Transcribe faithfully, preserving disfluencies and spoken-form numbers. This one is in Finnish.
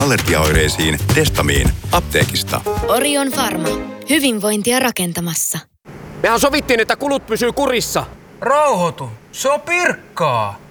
Allergiaoireisiin Testamiin apteekista. Orion Pharma. Hyvinvointia rakentamassa. Mehän sovittiin, että kulut pysyy kurissa. Rauhoitu. Se on Pirkkaa.